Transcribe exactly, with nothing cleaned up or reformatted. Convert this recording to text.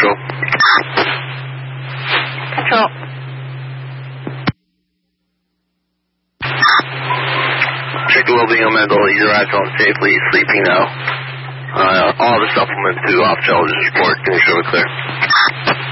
Control. Control. Check the well-being on mental. Your eyes on safely, sleeping now. Uh, all the supplements to off-gel report. Can you show it clear?